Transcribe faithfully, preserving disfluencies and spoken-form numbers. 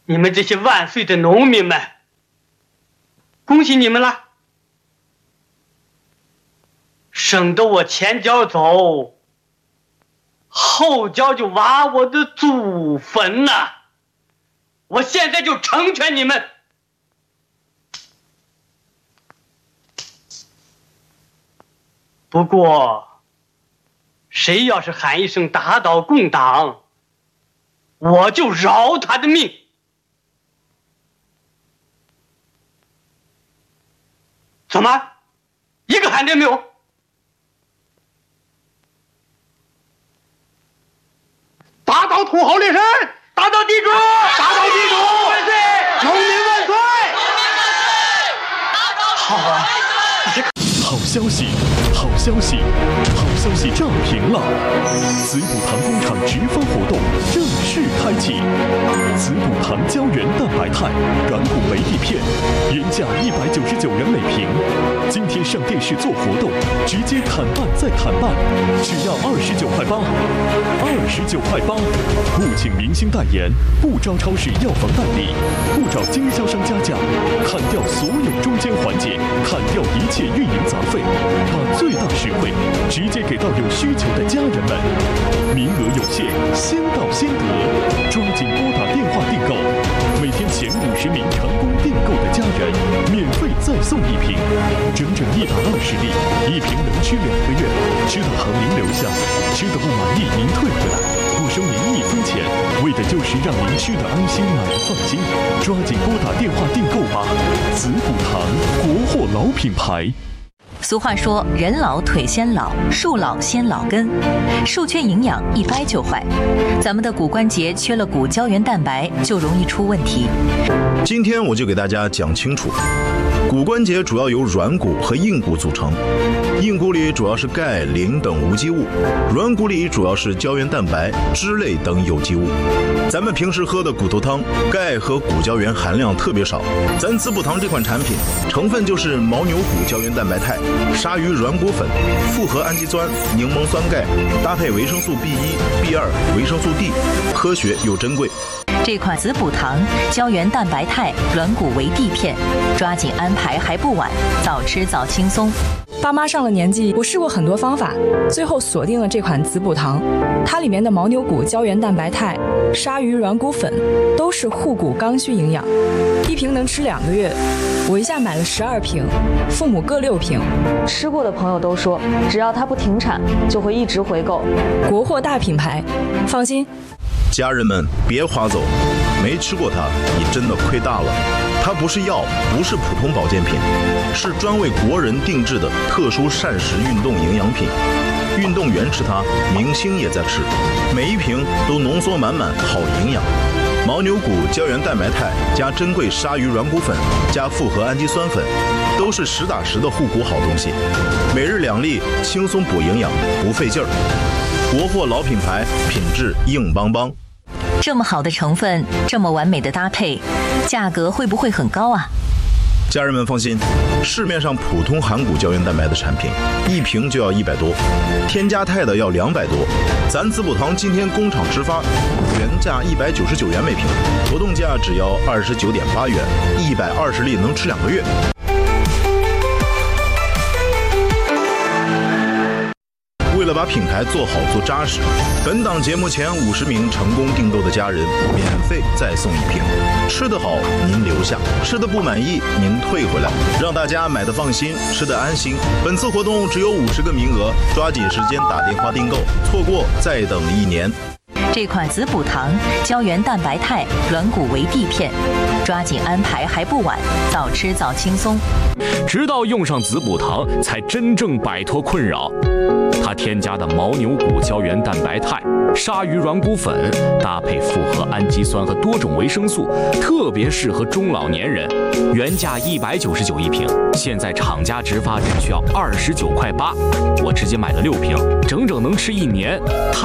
你们这些万岁的农民们，恭喜你们了，省得我前脚走，后脚就挖我的祖坟呐！我现在就成全你们。不过，谁要是喊一声打倒共党，我就饶他的命。怎么，一个喊的没有？ 打倒土豪劣绅， 打倒地主， 打倒地主， 万岁！ 农民万岁！ 好啊， 好消息，好消息，好消息涨停了！紫补堂工厂直发活动正式开启，紫补堂胶原蛋白肽软骨维 D 片，原价一百九十九元每瓶，今天上电视做活动，直接砍半再砍半，只要二十九块八，二十九块八，不请明星代言，不招超市药房代理，不找经销商加价，砍掉所有中间环节，砍掉一切运营杂费，把最大实惠直接给到有需求的家人们。名额有限，先到先得，抓紧拨打电话订购。每天前五十名成功订购的家人，免费再送一瓶，整整一百二十粒，一瓶能吃两个月。吃的好您留下，吃的不满意您退回来，不收您一分钱，为的就是让您吃的安心，买的放心。抓紧拨打电话订购吧！紫补堂，国货老品牌。 俗话说，人老腿先老，树老先老根，树缺营养一掰就坏。咱们的骨关节缺了骨胶原蛋白，就容易出问题。 今天我就给大家讲清楚，骨关节主要由软骨和硬骨组成，硬骨里主要是钙、磷等无机物，软骨里主要是胶原蛋白、脂类等有机物。咱们平时喝的骨头汤，钙和骨胶原含量特别少。咱滋补堂这款产品成分就是牦牛骨胶原蛋白肽、鲨鱼软骨粉、复合氨基酸、柠檬酸钙，搭配维生素 B 一、B 二、维生素 D， 科学又珍贵。 这款紫补堂胶原蛋白肽软骨维 D 片，抓紧安排还不晚，早吃早轻松。 爸妈上了年纪，我试过很多方法，最后锁定了这款紫补堂。它里面的牦牛骨胶原蛋白肽、鲨鱼软骨粉都是护骨刚需营养，一瓶能吃两个月。我一下买了十二瓶，父母各六瓶。 吃过的朋友都说，只要它不停产，就会一直回购。 国货大品牌，放心。 家人们别划走，没吃过它，你真的亏大了。它不是药，不是普通保健品，是专为国人定制的特殊膳食运动营养品。运动员吃它，明星也在吃，每一瓶都浓缩满满好营养。牦牛骨胶原蛋白肽加珍贵鲨鱼软骨粉加复合氨基酸粉，都是实打实的护骨好东西。每日两粒，轻松补营养，不费劲儿。国货老品牌，品质硬邦邦。 这么好的成分，这么完美的搭配，价格会不会很高啊？ 家人们放心，市面上普通含骨胶原蛋白的产品，一瓶就要一百多，添加肽的要两百多。咱滋补堂今天工厂直发，原价一百九十九元每瓶，活动价只要二十九点八元，一百二十粒能吃两个月。为了把品牌做好做扎实，本档节目前五十名成功订购的家人免费再送一瓶。吃得好您留下，吃得不满意您退回来，让大家买得放心，吃得安心。本次活动只有五十个名额，抓紧时间打电话订购，错过再等一年。 这款紫补堂胶原蛋白肽软骨维 D 片，抓紧安排还不晚，早吃早轻松。 直到用上紫补堂，才真正摆脱困扰。它添加的牦牛骨胶原蛋白肽、鲨鱼软骨粉，搭配复合氨基酸和多种维生素，特别适合中老年人。原价一百九十九一瓶，现在厂家直发只需要二十九块八，我直接买了六瓶，整整能吃一年。太